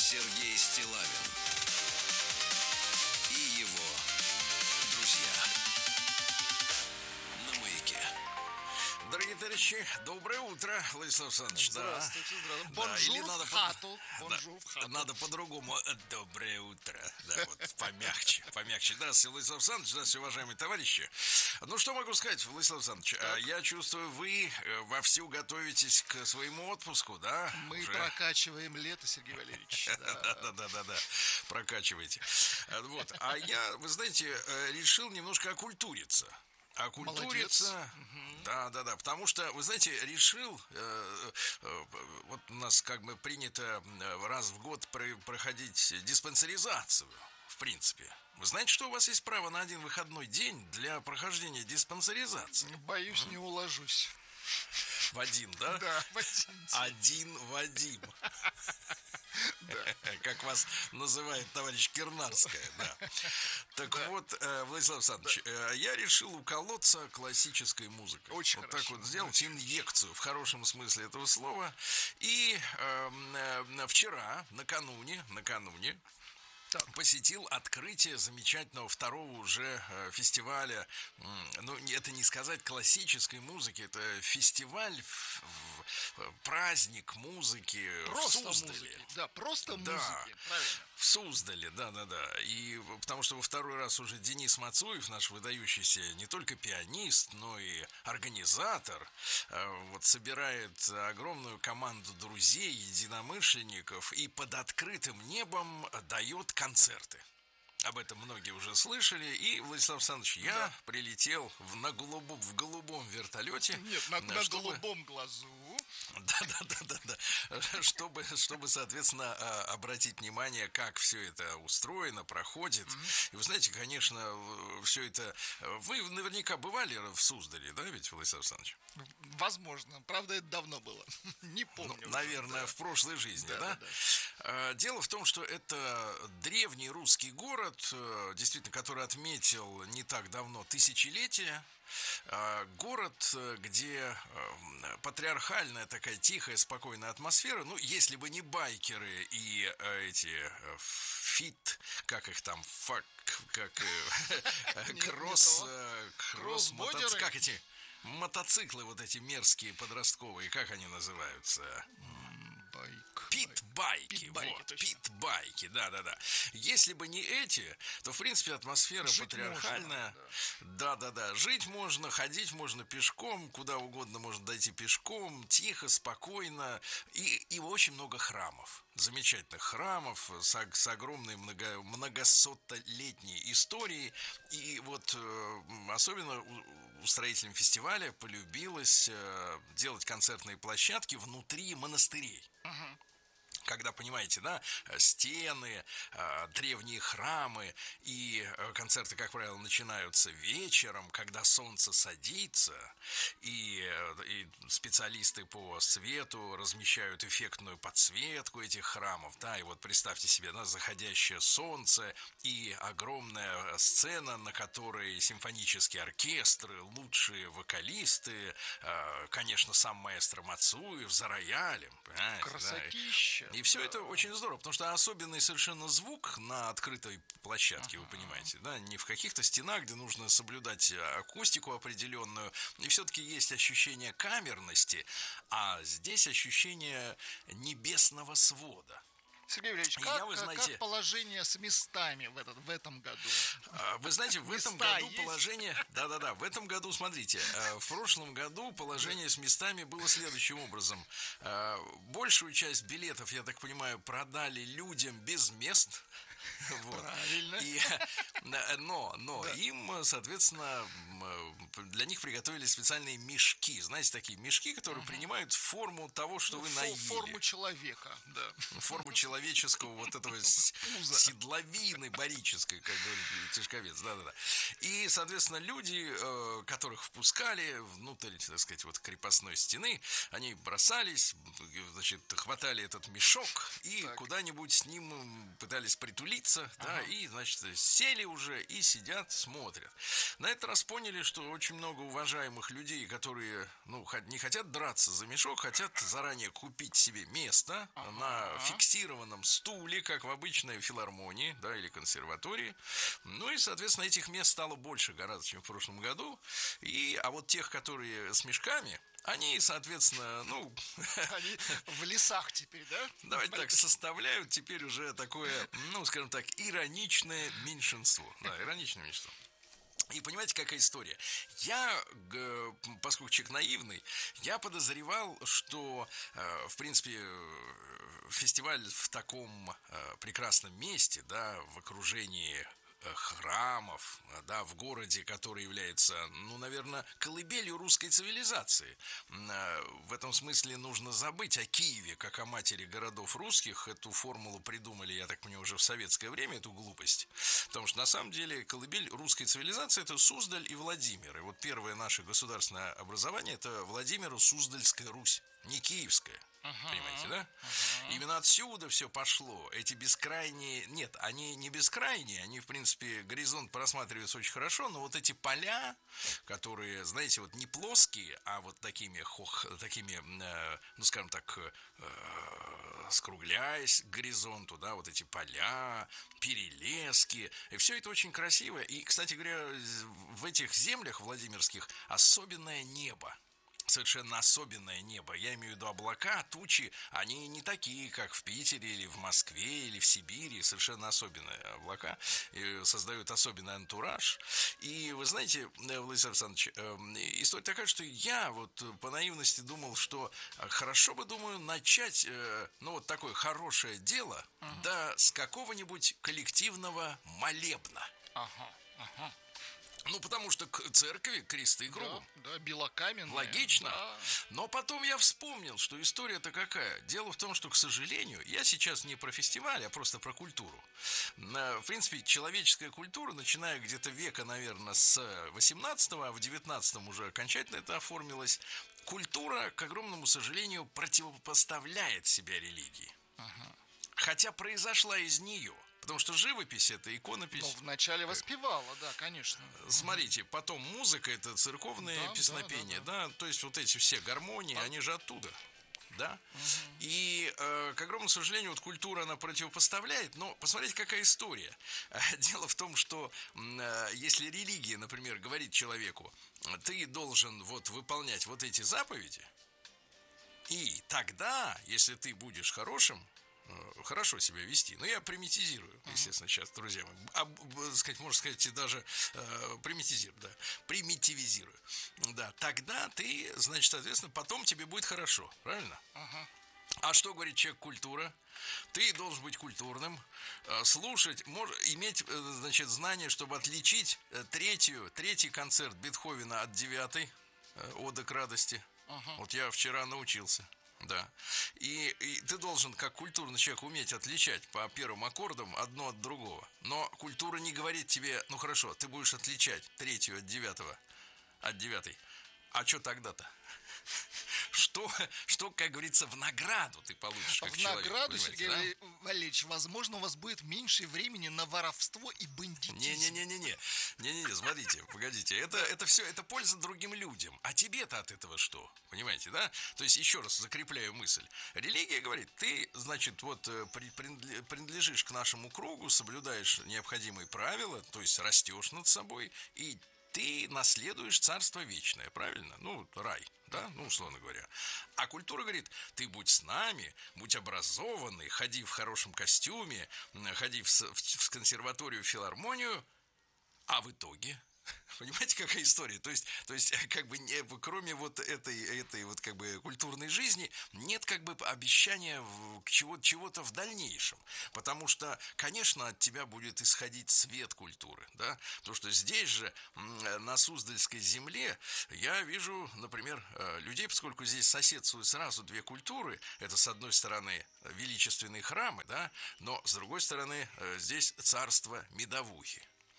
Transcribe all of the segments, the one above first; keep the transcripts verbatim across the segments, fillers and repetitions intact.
Сергей Стиллавин и его друзья на Маяке. Дорогие товарищи, доброе утро, Владислав Александрович. Здравствуйте, здравствуйте. Да, Бонжур или надо в по- хату. Да, Бонжур в хату. надо по-другому. Доброе утро. Да, вот помягче, помягче. Здравствуйте, Владислав Александрович, здравствуйте, уважаемые товарищи. Ну, что могу сказать, Владислав Александрович? Так. Я чувствую, вы э, вовсю готовитесь к своему отпуску, да? Мы Уже? прокачиваем лето, Сергей Валерьевич. Да. Да, да, да, да, прокачивайте. А, Вот. А я, вы знаете, э, решил немножко окультуриться. Окультуриться. Да, да, да. Потому что, вы знаете, решил, э, э, вот у нас как бы принято э, раз в год про- проходить диспансеризацию, в принципе. Вы знаете, что у вас есть право на один выходной день для прохождения диспансеризации? Боюсь, не уложусь. В один, да? Да, в один день. Один Вадим. Как вас называет товарищ Кирнарская, да. Так вот, э, Владислав Александрович, э, я решил уколоться классической музыкой. Очень вот хорошо. так вот сделать инъекцию в хорошем смысле этого слова. И эм, э, вчера, накануне, накануне, Так. посетил открытие замечательного второго уже э, фестиваля. М, Ну, не- это не сказать классической музыки, это фестиваль, в- в- праздник музыки Просто в Суздале. музыки. Да, просто Да. музыки. Правильно. В Суздале, да-да-да. И потому что во второй раз уже Денис Мацуев, наш выдающийся не только пианист, но и организатор, э, вот собирает огромную команду друзей, единомышленников и под открытым небом дает концерты. Об этом многие уже слышали. И, Владислав Александрович, я Да. прилетел в, на голубом, в голубом вертолете. Нет, на, э, на чтобы- голубом глазу. да, да, да, да, да. Чтобы, чтобы, соответственно, а, обратить внимание, как все это устроено, проходит. И вы знаете, конечно, все это. Вы наверняка бывали в Суздале, да, ведь, Владислав Александрович? Возможно. Правда, это давно было. Не Ну, помню. уже, наверное, да. в прошлой жизни, Да, да? да, да. А, Дело в том, что это древний русский город, э, действительно, который отметил не так давно тысячелетие. А, Город, э, где э, патриархальная такая тихая, спокойная атмосфера. Ну, если бы не байкеры и э, эти э, фит, как их там, фак, как э, не кросс, то. э, кросс, Кроссбодеры? мотоци- как эти мотоциклы вот эти мерзкие подростковые, как они называются? Байк. Пит-байки, Пит-байки, вот, точно. пит-байки, да-да-да. Если бы не эти, то, в принципе, атмосфера Жить патриархальная. можно, Да-да-да, жить можно, ходить можно пешком, куда угодно можно дойти пешком, тихо, спокойно. И, и очень много храмов, замечательных храмов с, ог- с огромной много, многосотлетней историей. И вот э, особенно у- устроителям фестиваля полюбилось э, делать концертные площадки внутри монастырей. Когда, понимаете, да, стены, э, древние храмы, и э, концерты, как правило, начинаются вечером, когда солнце садится, и, э, и специалисты по свету размещают эффектную подсветку этих храмов, да, и вот представьте себе, да, заходящее солнце и огромная сцена, на которой симфонические оркестры, лучшие вокалисты, э, конечно, сам маэстро Мацуев за роялем, понимаете, да, и- Красотища. и все это очень здорово, потому что особенный совершенно звук на открытой площадке, вы понимаете, да, не в каких-то стенах, где нужно соблюдать акустику определенную, и все-таки есть ощущение камерности, а здесь ощущение небесного свода. Сергей Валерьевич, И как, я, вы как- знаете- как положение с местами в, этот, в этом году? А, Вы знаете, в этом Места году есть? положение... Да-да-да, в этом году, смотрите, э, в прошлом году положение с местами было следующим образом. Э, Большую часть билетов, я так понимаю, продали людям без мест. Вот. Правильно. И, э, но, но Да. им, соответственно, м, э, для них приготовили специальные мешки. Знаете, такие мешки, которые принимают форму того, что вы Фо- наели. Форму человека, да. Форму человеческого вот этого с- Пуза. седловины барической, как говорит Тишковец, да-да-да. И, соответственно, люди, э, которых впускали внутрь, так сказать, вот крепостной стены, они бросались, значит, хватали этот мешок и Так. куда-нибудь с ним пытались притулиться лица, да, и, значит, сели уже и сидят, смотрят. На этот раз поняли, что очень много уважаемых людей, которые, ну, не хотят драться за мешок, хотят заранее купить себе место ага. на фиксированном стуле, как в обычной филармонии, да, или консерватории. Ну и, соответственно, этих мест стало больше гораздо, чем в прошлом году. И, а вот тех, которые с мешками, они, соответственно, ну... Они в лесах теперь, да? Давайте так, составляют теперь уже такое, ну, скажем так, ироничное меньшинство. Да, ироничное меньшинство. И понимаете, какая история? Я, поскольку человек наивный, я подозревал, что, в принципе, фестиваль в таком прекрасном месте, да, в окружении храмов, да, в городе, который является, ну, наверное, колыбелью русской цивилизации. В этом смысле нужно забыть о Киеве, как о матери городов русских. Эту формулу придумали, я так понимаю, уже в советское время, эту глупость. Потому что, на самом деле, колыбель русской цивилизации – это Суздаль и Владимир. И вот первое наше государственное образование – это Владимиро-Суздальская Русь, не Киевская. Uh-huh, понимаете, да? Uh-huh. Именно отсюда все пошло. Эти бескрайние... Нет, они не бескрайние, они, в принципе, горизонт просматриваются очень хорошо, но вот эти поля, которые, знаете, вот не плоские, а вот такими, хох, такими э, ну, скажем так, э, скругляясь к горизонту, да, вот эти поля, перелески, и все это очень красиво. И, кстати говоря, в этих землях владимирских особенное небо. Совершенно особенное небо. Я имею в виду облака, тучи, они не такие, как в Питере или в Москве или в Сибири. Совершенно особенные облака и создают особенный антураж. И вы знаете, Владислав Александрович, история такая, что я вот по наивности думал, что хорошо бы, думаю, начать, ну, вот такое хорошее дело, uh-huh. да с какого-нибудь коллективного молебна. Ага, ага. Ну, потому что к церкви кресты кругом. Да, да, белокаменные. Логично. Да. Но потом я вспомнил, что история-то какая. Дело в том, что, к сожалению, я сейчас не про фестиваль, а просто про культуру. В принципе, человеческая культура, начиная где-то века, наверное, с восемнадцатого, а в девятнадцатом уже окончательно это оформилось, культура, к огромному сожалению, противопоставляет себя религии. Ага. Хотя произошла из нее. Потому что живопись – это иконопись. Ну, вначале воспевала, да, конечно. Смотрите, потом музыка – это церковные да, песнопения, да, да, да. да, то есть вот эти все гармонии, а... они же оттуда, да. Угу. И, э, к огромному сожалению, вот культура, она противопоставляет, но посмотрите, какая история. Дело в том, что э, если религия, например, говорит человеку, ты должен вот выполнять вот эти заповеди, и тогда, если ты будешь хорошим, хорошо себя вести. Но я примитизирую, естественно, сейчас, друзья мои. А, сказать, можно сказать, даже э, примитизирую, да. Примитивизирую. Да, тогда ты, значит, соответственно, потом тебе будет хорошо. Правильно? Uh-huh. А что говорит человек культура? Ты должен быть культурным, слушать, мож, иметь, значит, знание, чтобы отличить третью, третий концерт Бетховена от девятой, оды к радости. Uh-huh. Вот я вчера научился. Да. И, и ты должен, как культурный человек, уметь отличать по первым аккордам одно от другого. Но культура не говорит тебе, ну хорошо, ты будешь отличать третью от девятого, от девятой. А что тогда-то? Что, что, как говорится, в награду ты получишь как в человек. В награду, Сергей да? Валерьевич, возможно, у вас будет меньше времени на воровство и бандитизм. Не-не-не-не-не. Не-не-не, смотрите, погодите. Это, это все, это польза другим людям. А тебе-то от этого что? Понимаете, да? То есть, еще раз закрепляю мысль. Религия говорит, ты, значит, вот принадлежишь к нашему кругу, соблюдаешь необходимые правила, то есть растешь над собой, и ты наследуешь царство вечное, правильно? Ну, рай, да, ну, условно говоря. А культура говорит, ты будь с нами, будь образованный, ходи в хорошем костюме, ходи в, в, в консерваторию, в филармонию, а в итоге... Понимаете, какая история? То есть, то есть, как бы, не, кроме вот этой, этой вот, как бы, культурной жизни, нет, как бы, обещания в, чего, чего-то в дальнейшем. Потому что, конечно, от тебя будет исходить свет культуры, да? Потому что здесь же, на Суздальской земле, я вижу, например, людей, поскольку здесь соседствуют сразу две культуры, это, с одной стороны, величественные храмы, да, но, с другой стороны, здесь царство медовухи.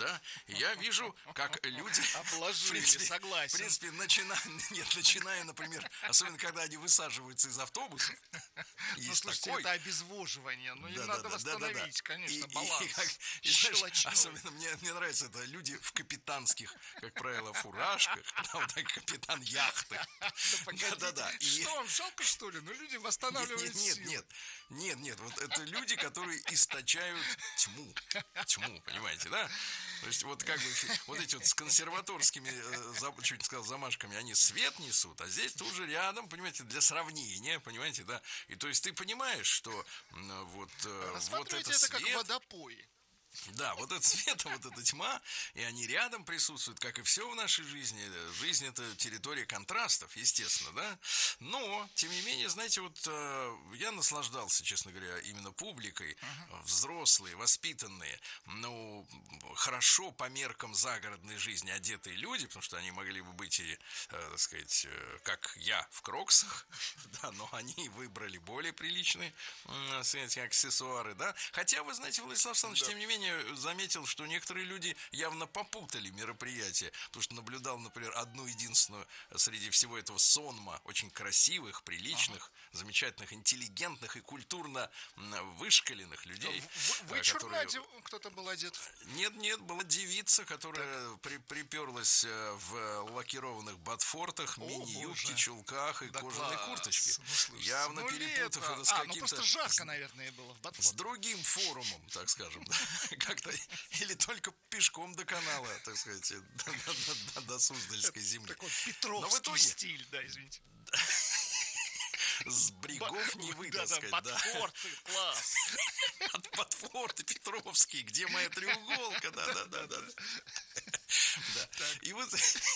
да, и я вижу, как люди... Обложили, в принципе, согласен. В принципе, начиная, нет, начиная, например, особенно когда они высаживаются из автобусов, Ну, есть слушайте, такой... это обезвоживание. Ну, им Да, надо да, да, да, да, восстановить, да. конечно, И- и- баланс. и как- и знаешь, щелочной. особенно мне, мне нравится это люди в капитанских, как правило, фуражках, да, вот так капитан яхты. Да погодите, Да-да-да. И- Что, вам жалко, что ли? Ну, люди Нет, восстанавливают нет, силы. нет, нет, нет, вот это люди, которые источают тьму, тьму, понимаете, да? То есть вот как бы фи- вот эти вот с консерваторскими, э, за- чуть не сказал, замашками, они свет несут, а здесь тут же рядом, понимаете, для сравнения, понимаете, да? И то есть ты понимаешь, что м, вот, э, вот Рассматривайте это это как свет, водопои. да, вот это свет, а вот эта тьма, и они рядом присутствуют, как и все в нашей жизни. Жизнь — это территория контрастов, естественно, да. Но, тем не менее, знаете, вот э, я наслаждался, честно говоря, именно публикой. Взрослые, воспитанные, ну, хорошо по меркам загородной жизни одетые люди, потому что они могли бы быть и, э, так сказать, э, как я, в кроксах, да, но они выбрали более приличные, э, сказать, аксессуары, да. Хотя, вы знаете, Владислав Александрович, тем не менее, заметил, что некоторые люди явно попутали мероприятие, потому что наблюдал, например, одну единственную среди всего этого сонма очень красивых, приличных, ага. замечательных, интеллигентных и культурно вышкаленных людей. В- которые... Вычурно одев- кто-то был одет. Нет, нет, была девица, которая при, приперлась в лакированных ботфортах, О, мини-юбке, боже. чулках и Да кожаной класс. курточке. Ну, слушайте, Явно ну, перепутав лето. это с А, ну каким-то... просто жарко, наверное, было в С Батфорде. другим форумом, так скажем, да, как-то, или только пешком до канала, так сказать, до, до- до- до Суздальской земли. Такой Но в петровский итоге- стиль, да, извините. С брегов Невы, так Да-да, сказать, да. Батфорты, класс. От Подфорта Петровский, где моя треуголка, да-да-да-да. Да. И вот,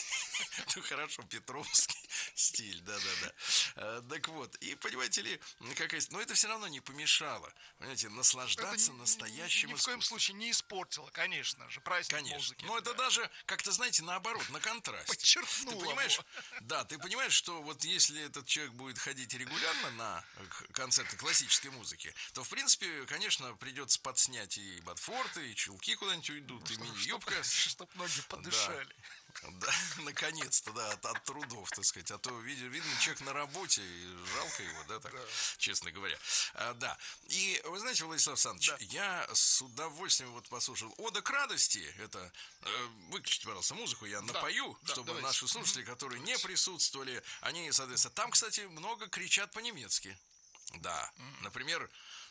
ну хорошо, Петровский стиль, да-да-да. А, Так вот, и понимаете ли, какая... но это все равно не помешало, понимаете, Это наслаждаться ни- настоящим Ни в коем искусством. случае не испортило, конечно же, праздник Конечно. музыки. Но это да. даже, как-то, знаете, наоборот, на контрасте. Подчеркнуло Ты понимаешь, его. да, ты понимаешь, что вот если этот человек будет ходить регулярно на к- концерты классической музыки, то, в принципе, конечно, придется подснять и ботфорты, и чулки куда-нибудь уйдут, и мини-юбка. Чтоб ноги подышали. Да, наконец-то, да, от, от трудов, так сказать. А то, видно, видно, человек на работе, и жалко его, да, так, Да. честно говоря. А, да. И вы знаете, Владислав Александрович, Да. я с удовольствием вот послушал «Ода к радости». Это, э, выключите, пожалуйста, музыку, я напою, да, чтобы давайте. наши слушатели, которые не присутствовали, они, соответственно, там, кстати, много кричат по-немецки. Да, например,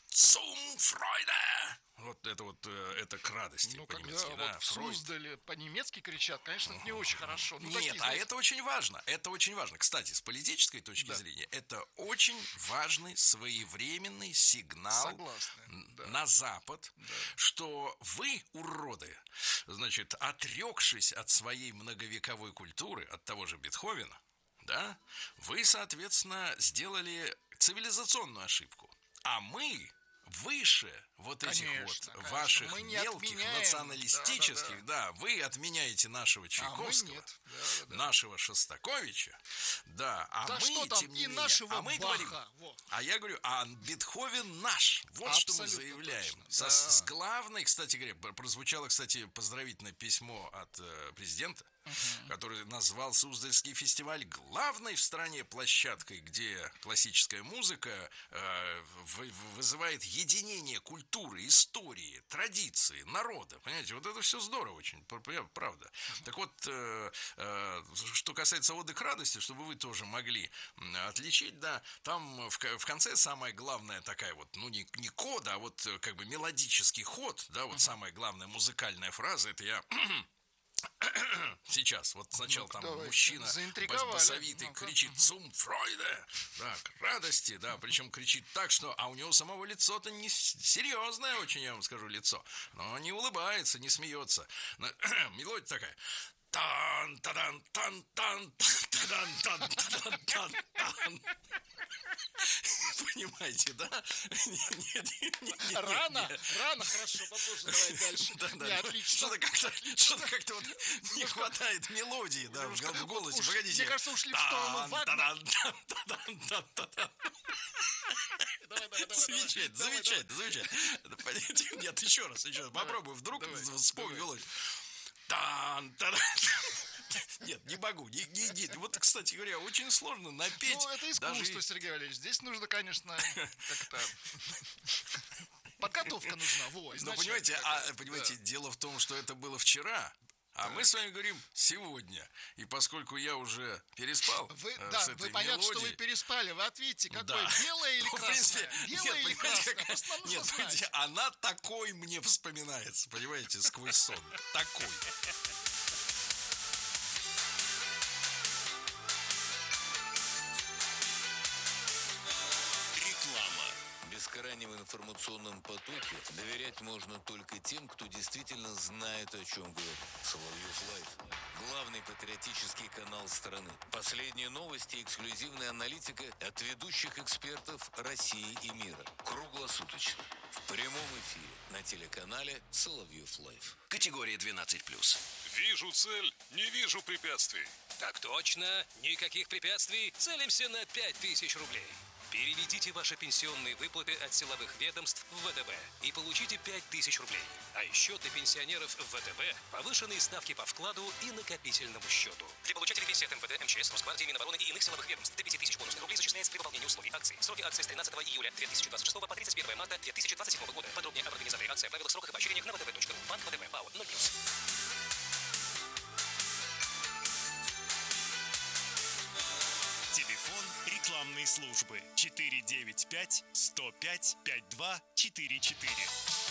«Zum Freude». Вот это вот, э, это к радости Ну, когда по-немецки, вот да, в Фройд. Суздале по-немецки кричат, конечно, это не очень хорошо. Ну, Нет, такие, а знаете, это очень важно. Это очень важно. Кстати, с политической точки Да. зрения, это очень важный своевременный сигнал Согласны, н- да. на Запад, что вы, уроды, значит, отрекшись от своей многовековой культуры, от того же Бетховена, да, вы, соответственно, сделали цивилизационную ошибку. А мы выше вот этих Конечно, вот конечно. ваших Мы не мелких отменяем. националистических, да, вы отменяете нашего а мы Чайковского, нет. Да, да, да. нашего Шостаковича, да, а Да мы, что там, тем не и менее, нашего а мы Баха. говорим, Во. а я говорю, а Бетховен наш, вот что мы Абсолютно заявляем. точно, Со- да. С главной, кстати говоря, пр- прозвучало, кстати, поздравительное письмо от э, президента, который назвал Суздальский фестиваль главной в стране площадкой, где классическая музыка э, вы- вызывает единение культуры, истории, традиции, народа. Понимаете, вот это все здорово очень, пр- пр- правда. Так вот, э, э, что касается «Оды к радости», чтобы вы тоже могли м, отличить, да, там в, ко- в конце самая главная такая вот, ну не, не кода, а вот э, как бы мелодический ход, да, вот самая главная музыкальная фраза, это я... Сейчас, вот сначала Ну-ка, там давайте. мужчина Заинтриговали. бас- басовитый Ну-ка. кричит «Zum Freude», да, к радости, да, причем кричит так, что, а у него самого лицо-то не с- серьезное очень, я вам скажу, лицо, но не улыбается, не смеется. Но, мелодия такая. Тан, тадан, тан, тан, тадан, тан, тадан, тан, тан. Понимаете, да? Нет, нет, нет, нет, нет, Рано, нет. рано, хорошо, попозже, давай дальше. Да, да, Не, ну, отлично. Что-то как-то, что-то как-то вот не хватает мелодии, да, в Немножко гол- в голосе. уж, Погодите. мне кажется, ушли в сторону Тан, Вагнера. тадан, тан, тадан, тан, тадан. Давай, давай, давай. Замечательно, давай, замечательно, замечательно. Да, понимаете, нет, еще раз, еще раз. Попробуй, вдруг давай, вспомни давай. мелодию. Тан, таран. Нет, не могу. Не, не, не. Вот, кстати говоря, очень сложно напеть. Ну, это искусство, даже... Сергей Валерьевич. Здесь нужно, конечно, как-то... Подготовка нужна. Во, Ну, понимаете, а, понимаете, да. Дело в том, что это было вчера. А мы с вами говорим сегодня. И поскольку я уже переспал вы, э, да, с этой вы понятно, мелодией... что вы переспали. Вы ответите, какой? Да. Белая или ну, красная? принципе, Белая нет, или красная? Как... Просто нам нужно нет, знать. она такой мне вспоминается, понимаете, сквозь сон. Такой. В бескрайнем информационном потоке доверять можно только тем, кто действительно знает, о чем говорит. Соловьев Лайв. Главный патриотический канал страны. Последние новости и эксклюзивная аналитика от ведущих экспертов России и мира. Круглосуточно. В прямом эфире на телеканале Соловьев Лайв. Категория двенадцать плюс. Вижу цель, не вижу препятствий. Так точно. Никаких препятствий. Целимся на пять тысяч рублей. Переведите ваши пенсионные выплаты от силовых ведомств в ВТБ и получите пять тысяч рублей. А еще для пенсионеров в ВТБ повышенные ставки по вкладу и накопительному счету. Для получателей пенсии от МВД, МЧС, Росгвардии, Минобороны и иных силовых ведомств до пяти тысяч бонусных рублей зачисляется при выполнении условий акции. Сроки акции с тринадцатого июля две тысячи двадцать шестого по тридцать первое марта две тысячи двадцать седьмого года. Подробнее об организации акции, правилах, сроках и поощрениях на вэ тэ бэ точка ру. Банк ВТБ, ПАО ноль плюс. Телефон рекламной службы четыре девять пять сто пять пятьдесят два четыре четыре.